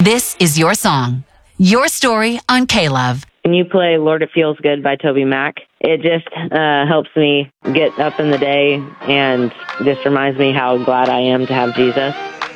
This is your song, your story on K-Love. When you play Lord It Feels Good by Toby Mac, it just helps me get up in the day and just reminds me how glad I am to have Jesus.